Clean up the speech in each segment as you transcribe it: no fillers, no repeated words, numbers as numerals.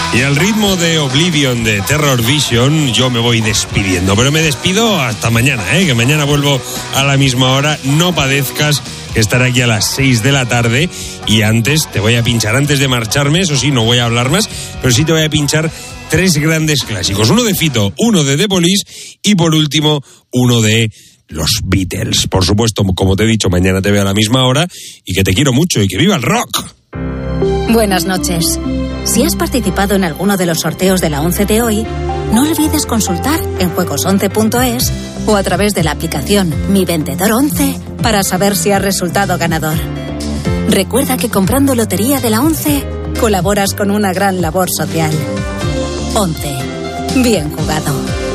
Y al ritmo de Oblivion de Terror Vision, yo me voy despidiendo. Pero me despido hasta mañana, que mañana vuelvo a la misma hora. No padezcas, que estaré aquí a las 6 de la tarde. Y antes, te voy a pinchar, antes de marcharme, eso sí, no voy a hablar más, pero sí te voy a pinchar 3 grandes clásicos. Uno de Fito, uno de The Police y por último, uno de los Beatles. Por supuesto, como te he dicho, mañana te veo a la misma hora y que te quiero mucho y que viva el rock. Buenas noches. Si has participado en alguno de los sorteos de la 11 de hoy, no olvides consultar en juegos11.es o a través de la aplicación Mi Vendedor 11 para saber si has resultado ganador. Recuerda que comprando Lotería de la 11 colaboras con una gran labor social. 11. Bien jugado.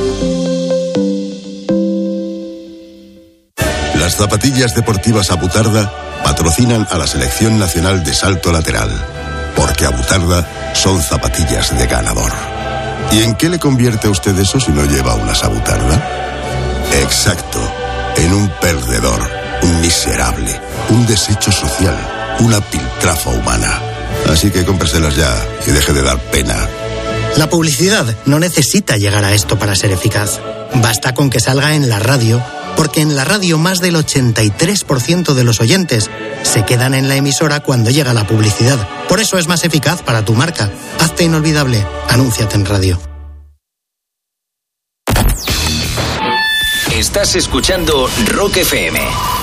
Las zapatillas deportivas Abutarda patrocinan a la Selección Nacional de Salto Lateral, porque Abutarda son zapatillas de ganador. ¿Y en qué le convierte a usted eso si no lleva unas Abutarda? Exacto, en un perdedor, un miserable, un desecho social, una piltrafa humana. Así que cómpreselas ya y deje de dar pena. La publicidad no necesita llegar a esto para ser eficaz. Basta con que salga en la radio, porque en la radio más del 83% de los oyentes se quedan en la emisora cuando llega la publicidad. Por eso es más eficaz para tu marca. Hazte inolvidable. Anúnciate en radio. Estás escuchando Rock FM.